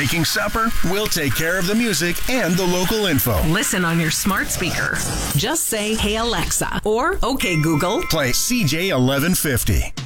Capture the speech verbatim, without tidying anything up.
making supper, we'll take care of the music and the local info. Listen on your smart speaker. Just say, "Hey Alexa," or "Okay Google." Play C J eleven fifty.